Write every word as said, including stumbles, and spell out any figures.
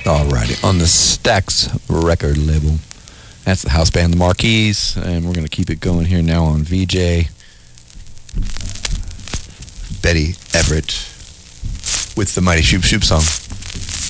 Alrighty, on the Stax record label. That's the house band, the Marquees, and we're going to keep it going here now on V J. Betty Everett with the Mighty Shoop Shoop song.